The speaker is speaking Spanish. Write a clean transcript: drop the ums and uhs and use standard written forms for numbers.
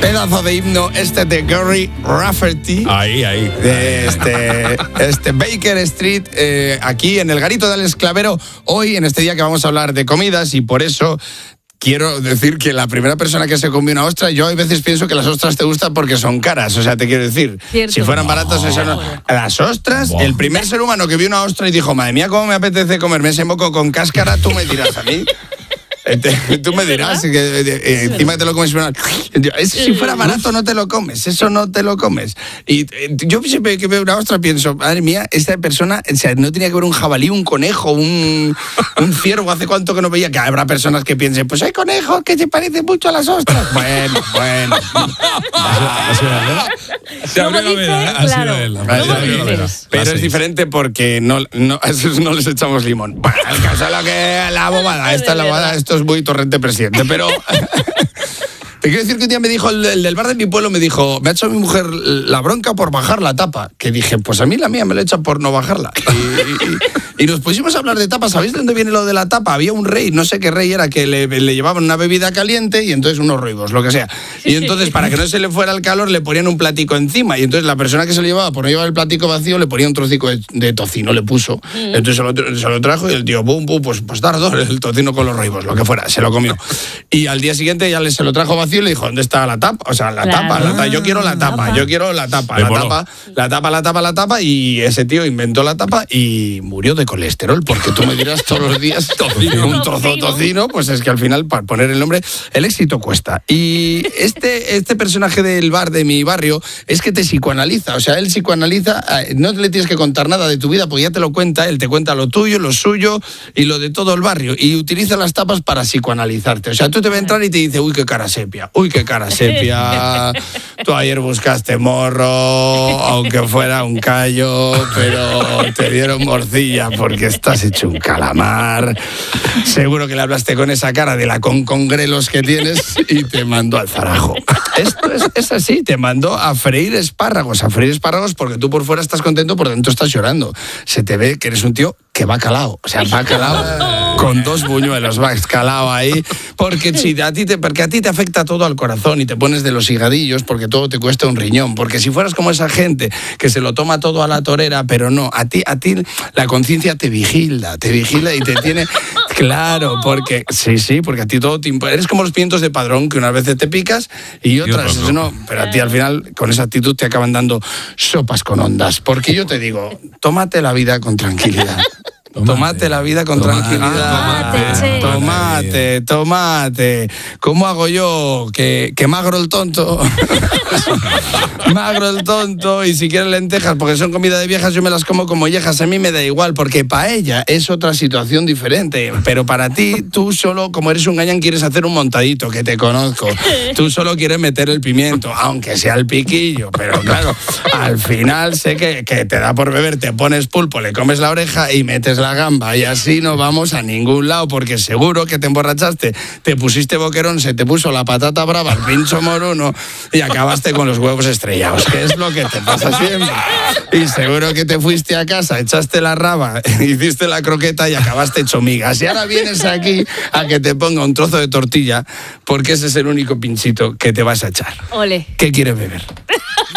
Pedazo de himno de Gary Rafferty. Ahí. De este Baker Street, aquí en el Garito de Alex Clavero, hoy en este día que vamos a hablar de comidas, y por eso quiero decir que la primera persona que se comió una ostra, yo a veces pienso que las ostras te gustan porque son caras, o sea, te quiero decir, Cierto. Si fueran baratas, eso no. Las ostras, el primer ser humano que vio una ostra y dijo, madre mía, cómo me apetece comerme ese moco con cáscara, tú me dirás a mí. Tú me dirás que encima te lo comes. Si fuera barato no te lo comes, eso no te lo comes. Y yo siempre que veo una ostra pienso, madre mía, esta persona, o sea, no tenía que ver un jabalí, un conejo, un ciervo. Hace cuánto que no veía, que habrá personas que piensen, pues hay conejos que se parecen mucho a las ostras. Bueno. Se abrió la veda. Pero es diferente porque no, a esos no les echamos limón. Bueno, el caso es la bobada, esto es muy Torrente presidente, pero te quiero decir que un día me dijo el del bar de mi pueblo, me ha hecho mi mujer la bronca por bajar la tapa, que dije, pues a mí la mía me la echa por no bajarla. Y nos pusimos a hablar de tapas. ¿Sabéis de dónde viene lo de la tapa? Había un rey, no sé qué rey era, que le llevaban una bebida caliente y entonces unos ruibos, lo que sea. Y entonces, para que no se le fuera el calor, le ponían un platico encima. Y entonces la persona que se lo llevaba, por no llevar el platico vacío, le ponía un trocico de tocino, le puso. Entonces se lo trajo y el tío, pues tardó el tocino con los ruibos, lo que fuera, se lo comió. Y al día siguiente ya se lo trajo vacío y le dijo, ¿dónde está la tapa? O sea, la tapa, yo quiero la tapa. La tapa, y ese tío inventó la tapa y murió de colesterol, porque tú me dirás todos los días un trozo de tocino, pues es que al final, para poner el nombre, el éxito cuesta. Y este personaje del bar de mi barrio es que te psicoanaliza, o sea, él psicoanaliza, no le tienes que contar nada de tu vida, porque ya te lo cuenta, él te cuenta lo tuyo, lo suyo y lo de todo el barrio, y utiliza las tapas para psicoanalizarte. O sea, tú te vas a entrar y te dice, uy, qué cara sepia, tú ayer buscaste morro, aunque fuera un callo, pero te dieron morcilla porque estás hecho un calamar. Seguro que le hablaste con esa cara de la con grelos que tienes y te mandó al zarajo. Esto es así, te mandó a freír espárragos porque tú por fuera estás contento, por dentro estás llorando. Se te ve que eres un tío que va calado, o sea, va calado con 2 buñuelos, va escalado ahí, porque a ti te afecta todo al corazón y te pones de los higadillos porque todo te cuesta un riñón, porque si fueras como esa gente que se lo toma todo a la torera, pero no, a ti la conciencia te vigila y te tiene claro, porque porque a ti todo tiempo eres como los pimientos de Padrón, que unas veces te picas y otras no, pero a ti al final con esa actitud te acaban dando sopas con ondas, porque yo te digo, tómate la vida con tranquilidad. Tómate la vida con tranquilidad. Tomate. ¿Cómo hago yo? Que magro el tonto. Magro el tonto. Y si quieres lentejas, porque son comida de viejas, yo me las como como viejas. A mí me da igual, porque para ella es otra situación diferente. Pero para ti, tú solo, como eres un gañán, quieres hacer un montadito, que te conozco. Tú solo quieres meter el pimiento, aunque sea el piquillo. Pero claro, al final sé que te da por beber, te pones pulpo, le comes la oreja y metes la gamba, y así no vamos a ningún lado, porque seguro que te emborrachaste, te pusiste boquerón, se te puso la patata brava, el pincho moruno y acabaste con los huevos estrellados, que es lo que te pasa siempre. Y seguro que te fuiste a casa, echaste la raba, hiciste la croqueta y acabaste hecho migas. Y ahora vienes aquí a que te ponga un trozo de tortilla, porque ese es el único pinchito que te vas a echar. Ole. ¿Qué quieres beber?